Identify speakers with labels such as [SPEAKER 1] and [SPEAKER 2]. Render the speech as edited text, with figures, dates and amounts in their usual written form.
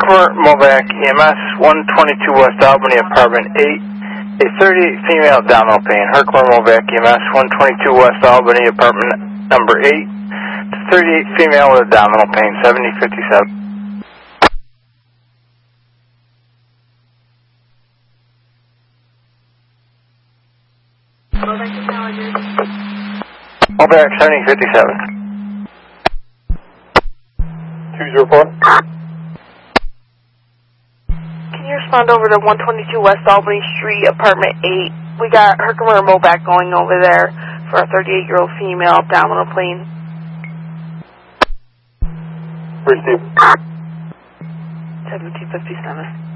[SPEAKER 1] Herkimer Movac EMS, 122 West Albany, apartment 8. A 38 female abdominal pain. Herkimer Movac EMS, 122 West Albany, apartment number 8. 38 female with abdominal pain, 7057. Movac 7057. 204.
[SPEAKER 2] Can you respond over to 122 West Albany Street, apartment 8? We got Herkimer Movac going over there for a 38-year-old female abdominal pain.
[SPEAKER 1] Receive.
[SPEAKER 2] 7257.